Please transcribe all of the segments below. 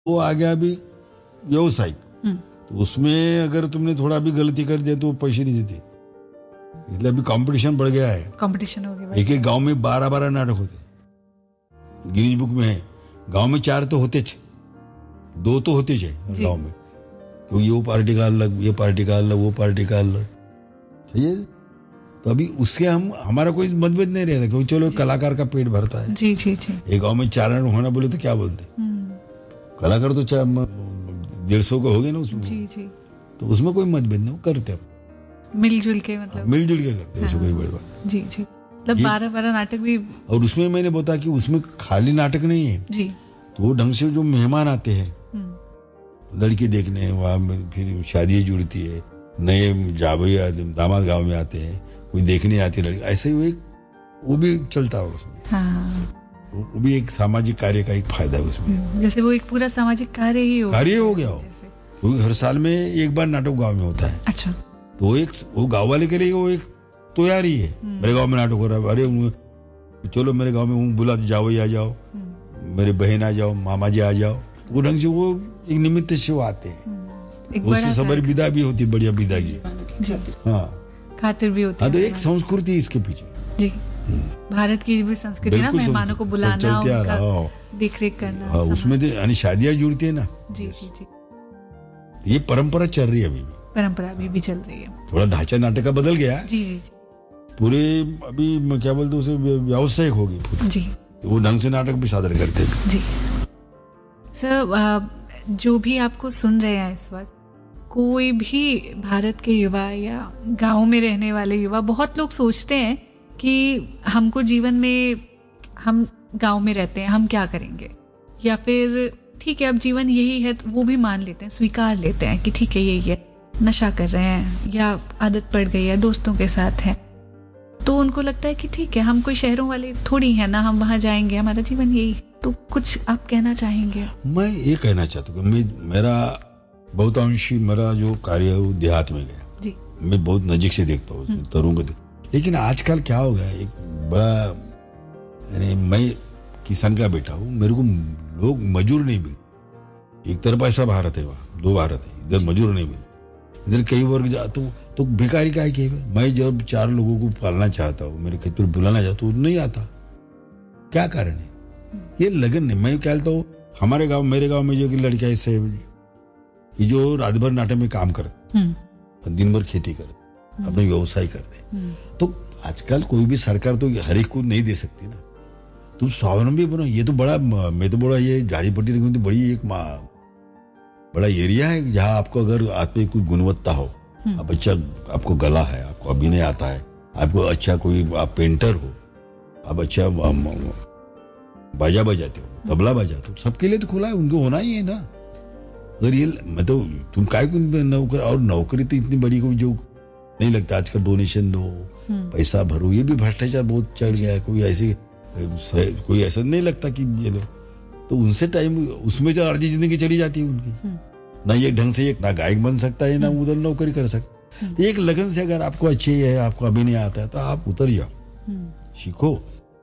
वो आ गया अभी व्यवसायिक, तो उसमें अगर तुमने थोड़ा भी गलती कर दिया तो वो पैसे नहीं देते, इसलिए अभी कंपटीशन बढ़ गया है। कंपटीशन हो गया, एक एक गांव में 12-12 नाटक होते, गिनीज बुक में है। गांव में 4 तो होते, 2 तो होते गांव में, क्योंकि वो पार्टी का अलग, ये पार्टी का अलग, वो पार्टी का अलग, सही है। तो अभी उसके हमारा कोई मतभेद नहीं रहता, क्योंकि चलो कलाकार का पेट भरता है। जी जी जी। एक गांव में 4 नाटक होना बोले तो क्या बोलते, कलाकार तो 150 को हो गए ना उसमें। जी जी। तो उसमें कोई मतभेद नहीं, वो करते मिलजुल के, मतलब मिलजुल के करते, उसमें कोई बड़ी बात। जी जी। मतलब 12-12 नाटक भी। और उसमें मैंने बताया कि उसमें खाली नाटक नहीं है जी, तो वो ढंग से जो मेहमान आते हैं लड़की देखने, वहाँ फिर शादी जुड़ती है, नए जावैया दामाद गांव में आते हैं, कोई देखने आती है लड़की, ऐसे ही वो भी चलता है उसमें। हाँ, वो भी एक सामाजिक कार्य का एक फायदा है उसमें, जैसे वो एक पूरा सामाजिक कार्य ही हो गया हो, क्योंकि हर साल में एक बार नाटक गांव में होता है। अच्छा, तो वो गांव वाले के लिए वो एक तैयारी है, मेरे गांव में नाटक हो रहा है, अरे चलो मेरे गांव में बुला जाओ, आ जाओ, मेरे बहन आ जाओ, मामा जी आ जाओ, तो वो ढंग से वो एक निमित्त से वो आते हैं, उससे सबर विदा भी होती है, बढ़िया विदा की। हाँ, खातिर भी होती है। तो एक संस्कृति इसके पीछे जी, भारत की भी संस्कृति ना, मेहमानों को बुलाना, उनका देख-रेख करना, उसमें यानी शादियां जुड़ती है ना। जी जी जी, ये परंपरा चल रही है, अभी भी परंपरा अभी भी चल रही है। थोड़ा ढांचा नाटक का बदल गया जी जी जी, पूरे अभी क्या बोलते उसे व्यावसायिक हो गई जी, तो वो ढंग से नाटक भी सादर करते हैं जी। सर, जो भी आपको सुन रहे हैं इस वक्त, कोई भी भारत के युवा या गांव में रहने वाले युवा, बहुत लोग सोचते हैं कि हमको जीवन में, हम गांव में रहते हैं, हम क्या करेंगे, या फिर ठीक है अब जीवन यही है, तो वो भी मान लेते हैं, स्वीकार लेते हैं कि ठीक है यही है, नशा कर रहे हैं या आदत पड़ गई है, दोस्तों के साथ है, तो उनको लगता है कि ठीक है हम कोई शहरों वाले थोड़ी है ना, हम वहां जाएंगे, हमारा जीवन यही। तो कुछ आप कहना चाहेंगे? मैं ये कहना चाहता हूँ कि मेरा बहुतांशी मेरा जो कार्य है वो देहात में गया जी, मैं बहुत नजीक से देखता हूँ तरुण को, लेकिन आजकल क्या हो गया, एक बड़ा, यानी मैं किसान का बेटा हूँ, मेरे को लोग मजूर नहीं मिलते। एक तरफ ऐसा भारत है, वहाँ 2 भारत है, इधर मजूर नहीं मिलते, इधर कई वर्ग जाता हूँ तो भिखारी का है। मैं जब 4 लोगों को पालना चाहता हूँ, मेरे खेत पर बुलाना चाहता हूँ, नहीं आता, क्या कारण है? ये लगन नहीं। मैं कहता हूँ हमारे गांव, मेरे गांव में जो लड़कियां ऐसे कि जो रात भर नाटक में काम करते, दिन भर खेती करते, अपने व्यवसाय करते, तो आजकल कोई भी सरकार तो हर एक को नहीं दे सकती ना, तुम स्वावलंबी बनो। ये तो बड़ा, मैं तो बड़ा, ये झाड़ी पट्टी तो बड़ी एक बड़ा एरिया है जहाँ आपको अगर आप में कोई गुणवत्ता हो, आप अच्छा, आपको गला है, आपको अभिनय आता है, आपको अच्छा कोई, आप पेंटर हो, आप अच्छा बाजा बजाते हो, तबला बजाते हो, सबके लिए तो खुला है, उनको होना ही है ना। अगर ये मैं तो तुम काय को नौकर, और नौकरी तो इतनी बड़ी कोई जो नहीं लगता, आजकल डोनेशन दो, पैसा भरो, ये भी भ्रष्टाचार बहुत चढ़ गया है। कोई ऐसा नहीं लगता कि ये लो, तो उनसे टाइम, उसमें जो आधी जिंदगी चली जाती है उनकी, ना ये ढंग से एक ना गायक बन सकता है, ना उधर नौकरी कर सकता। एक लगन से अगर आपको अच्छी है, आपको अभिनय आता है, तो आप उतर जाओ, सीखो।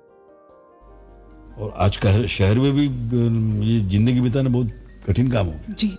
और आज का शहर में भी ये जिंदगी बिताना बहुत कठिन काम हो गया जी,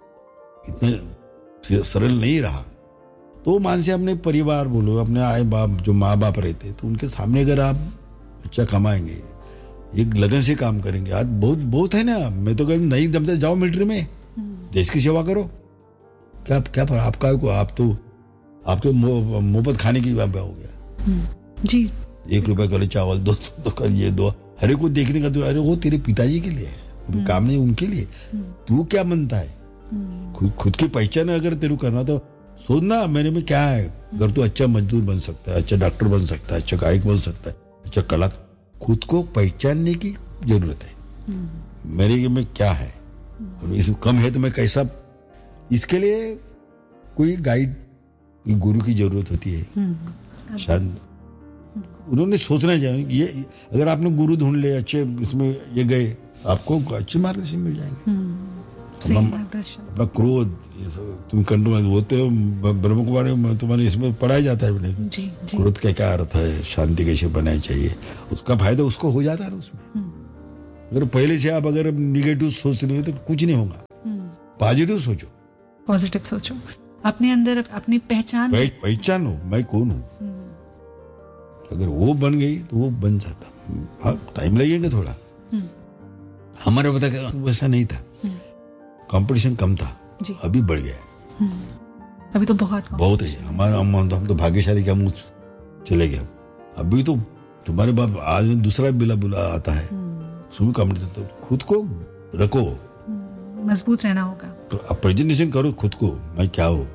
इतना सरल नहीं रहा। तो मान से अपने परिवार बोलो, अपने आए बाप, जो माँ बाप रहते, तो उनके सामने अगर आप अच्छा कमाएंगे, एक लगन से काम करेंगे, आज बहुत है ना। मैं तो कहीं नहीं जमते, जाओ मिलिट्री में, देश की सेवा करो, क्या पर आपका को, आप तो मुफ्त खाने की बात हो गया जी, 1 रुपए कल चावल दो, तो कल ये दो, हर एक को देखने का, तो अरे वो तेरे पिताजी के लिए है, काम नहीं उनके लिए, तू क्या बनता है? खुद की पहचान अगर तेरे करना, तो सोचना मेरे में क्या है। अगर तू अच्छा मजदूर बन सकता है, अच्छा डॉक्टर बन सकता है, अच्छा गायक बन सकता है, अच्छा कलाकार, खुद को पहचानने की जरूरत है, मेरे में क्या है, इसमें कम है तो मैं कैसा, इसके लिए कोई गाइड, गुरु की जरूरत होती है। शायद उन्होंने सोचना चाहिए, ये अगर आपने गुरु ढूंढ ले अच्छे, इसमें ये गए, तो आपको अच्छे मार्गदर्शन मिल जाएंगे। अपना क्रोध तुम कंट्रोल होते हो, ब्रह्म कुमारी में तुम्हारे इसमें पढ़ाया जाता है, क्रोध का क्या अर्थ है, शांति कैसे बनानी चाहिए, उसका फायदा उसको हो जाता है ना उसमें। अगर पहले से आप अगर निगेटिव सोच रहे हो तो कुछ नहीं होगा, पॉजिटिव सोचो, पॉजिटिव सोचो, अपने अंदर अपनी पहचान हो मैं कौन हूँ। अगर वो बन गई तो वो बन जाता। हाँ टाइम लगेगा थोड़ा, हमारा पता वैसा नहीं था, कंपटीशन कम था, अभी बढ़ गया है, अभी तो बहुत है। हमारा हम तो भाग्यशाली क्या मुझ चले गए। अभी तो तुम्हारे बाप आज दूसरा बुला आता है, उसमें कंपटीशन, तो खुद को रखो, मजबूत रहना होगा, तो आप प्रेजेंटेशन करो खुद को, मैं क्या हूँ,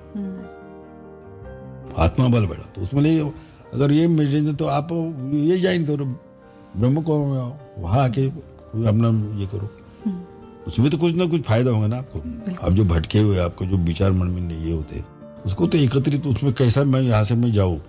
आत्मबल बढ़ा। तो उसमें अगर ये मेडिटेशन तो आप ये ज्वाइन करो, ब्रह्म को वहां आके अपना ये करो, उसमें तो कुछ ना कुछ फायदा होगा ना आपको। आप जो भटके हुए, आपको जो विचार मन में नहीं ये होते, उसको तो एकत्रित, उसमें कैसा मैं यहाँ से मैं जाऊँ,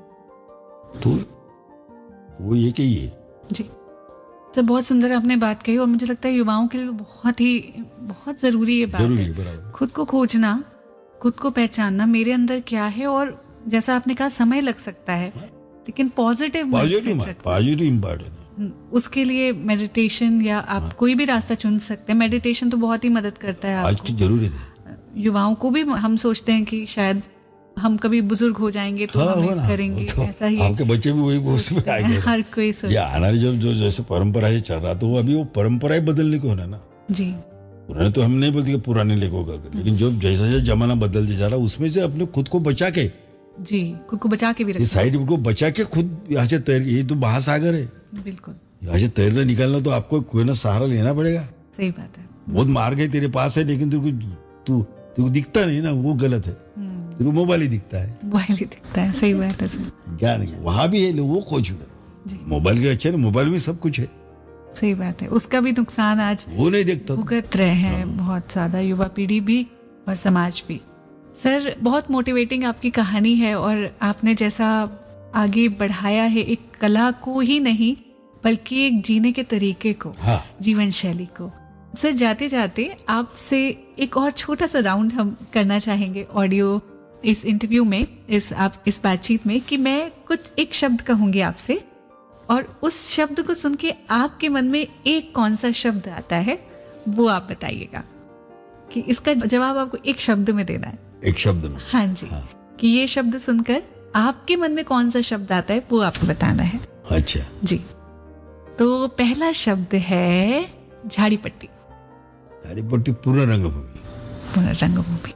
तो वो ये कि ये जी सर बहुत सुंदर आपने बात कही, और मुझे लगता है युवाओं के लिए बहुत जरूरी है बात, खुद को खोजना, खुद को पहचानना, मेरे अंदर क्या है। और जैसा आपने कहा समय लग सकता है, लेकिन पॉजिटिव इम्पॉर्टेंट, उसके लिए मेडिटेशन या आप कोई भी रास्ता चुन सकते हैं। मेडिटेशन तो बहुत ही मदद करता है आज की जरूरत है युवाओं को भी। हम सोचते हैं कि शायद हम कभी बुजुर्ग हो जाएंगे तो हम करेंगे, तो ऐसा ही आपके बच्चे भी वही उसमें आ गए, हर कोई आना जो जैसे परंपरा से चल रहा, तो अभी वो परंपरा ही बदलने को होना ना जी। पुराने तो हम नहीं बोलते कि पुराने लेको करके, लेकिन जो जैसा जैसा जमाना बदलते जा रहा, उसमें से अपने खुद को बचा के जी, खुद को बचा के भी रखना, साइड को बचा के खुद यहाँ से तैर, ये तो महासागर है, बिल्कुल यहाँ से तैरना निकालना तो आपको कोई ना सहारा लेना पड़ेगा। सही बात है, बहुत मार्ग है तेरे पास है, लेकिन तू दिखता नहीं ना, वो गलत है, तेरे मोबाइल ही दिखता है, सही बात है सर। क्या नहीं वहाँ भी है, वो खोज मोबाइल के अच्छे ना, मोबाइल में सब कुछ है, सही बात है, उसका भी नुकसान आज वो नहीं देखता, भुगत रहे हैं बहुत ज्यादा युवा पीढ़ी भी और समाज भी। सर बहुत मोटिवेटिंग आपकी कहानी है, और आपने जैसा आगे बढ़ाया है एक कला को ही नहीं बल्कि एक जीने के तरीके को, जीवन शैली को। सर जाते जाते आपसे एक और छोटा सा राउंड हम करना चाहेंगे ऑडियो इस इंटरव्यू में, इस बातचीत में, कि मैं कुछ एक शब्द कहूंगी आपसे, और उस शब्द को सुन के आपके मन में एक कौन सा शब्द आता है वो आप बताइएगा, कि इसका जवाब आपको एक शब्द में देना है। एक शब्द में? हाँ जी, कि ये शब्द सुनकर आपके मन में कौन सा शब्द आता है वो आपको बताना है। अच्छा जी, तो पहला शब्द है झाड़ी पट्टी। झाड़ी पट्टी, पूर्ण रंगभूमि। पूर्ण रंगभूमि।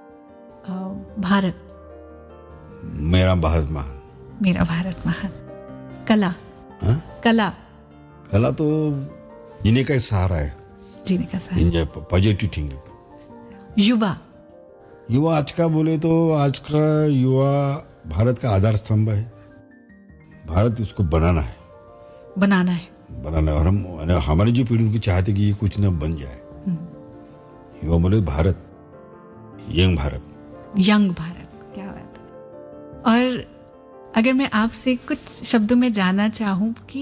भारत, मेरा भारत महान। मेरा भारत महान। कला। कला, कला तो जीने का सहारा है, जीने का सहारा, पॉजिटिव थिंकिंग। युवा, युवा आज का बोले तो आज का युवा भारत का आधार स्तंभ है, भारत उसको बनाना है। और हम हमारी जो पीढ़ी उनकी चाहते कि ये कुछ न बन जाए। युवा बोले भारत, यंग भारत। क्या बात है। और अगर मैं आपसे कुछ शब्दों में जानना चाहूं कि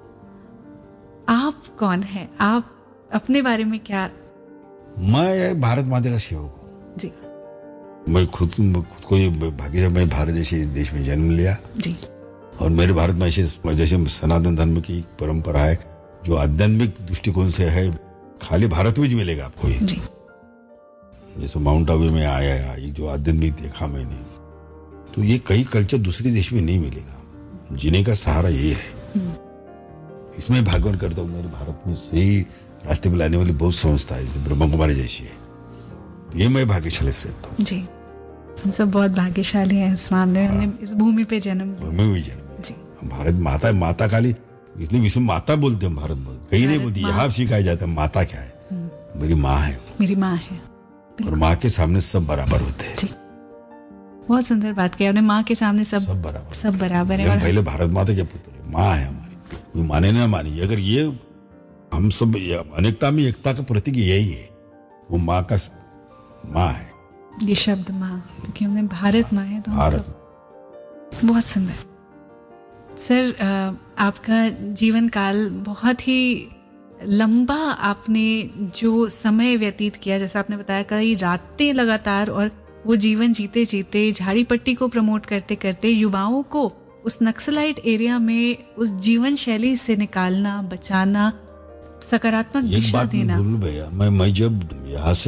आप कौन हैं, आप अपने बारे में क्या? मैं भारत माता का सेवक हूँ जी। मैं खुद को ये भाग्य से मैं भारत जैसे इस देश में जन्म लिया जी, और मेरे भारत में ऐसे जैसे सनातन धर्म की परंपरा है जो आध्यात्मिक दृष्टिकोण से है, खाली भारत में ही मिलेगा आपको ये जी। जैसे माउंट आबू में आया, ये जो आध्यात्मिक देखा मैंने, तो ये कई कल्चर दूसरे देश में नहीं मिलेगा। जीने का सहारा ये है, इसमें भागवत करता हूँ। मेरे भारत में सही रास्ते में लाने वाली बहुत संस्था है, जैसे ब्रह्म कुमारी जैसी है, ये मैं भाग्यशाली से रहता हूँ जी। हम सब बहुत भाग्यशाली हैं इस मामले में, हमने इस भूमि पे जन्म जी। भारत माता है, माता काली, इसलिए विश्व माता बोलते हैं, भारत बोलते कहीं नहीं बोलती, यहाँ सिखाया जाता है माता क्या है, मेरी माँ है, मेरी माँ है, और माँ के सामने सब बराबर होते हैं। बहुत सुंदर बात की आपने, माँ के सामने सब बराबर है। पहले भारत माता के पुत्र है, माँ है हमारी, कोई माने ना माने, अगर ये हम सब अनेकता में एकता का प्रतीक यही है, वो माँ का माँ है, ये शब्द माँ, क्योंकि हमने भारत माँ है तो भारत। बहुत सुंदर सर, आपका जीवन काल बहुत ही लंबा, आपने जो समय व्यतीत किया, जैसा आपने बताया कई रातें लगातार, और वो जीवन जीते जीते झाड़ी पट्टी को प्रमोट करते करते युवाओं को उस नक्सलाइट एरिया में उस जीवन शैली से निकालना, बचाना, सकारात्मक दिशा देना। भैया मैं जब यहाँ से